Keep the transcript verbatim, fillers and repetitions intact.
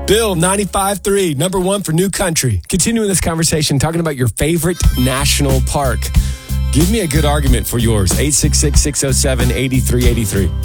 Bill, ninety-five three, number one for New Country. Continuing this conversation, talking about your favorite national park. Give me a good argument for yours. eight six six, six oh seven, eight three eight three.